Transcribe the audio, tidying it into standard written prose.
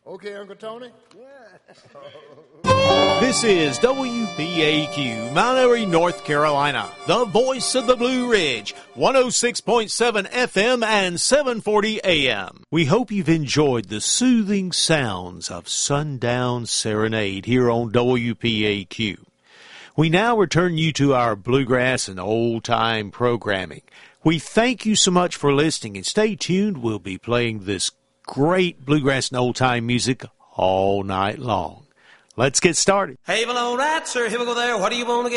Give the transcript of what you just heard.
Okay, Uncle Tony? This is WPAQ, Mount Airy, North Carolina, the voice of the Blue Ridge, 106.7 FM and 740 AM. We hope you've enjoyed the soothing sounds of Sundown Serenade here on WPAQ. We now return you to our bluegrass and old-time programming. We thank you so much for listening, and stay tuned. We'll be playing this great bluegrass and old-time music all night long. Let's get started. Hey, well, all right, sir, here we go there. What do you want to get?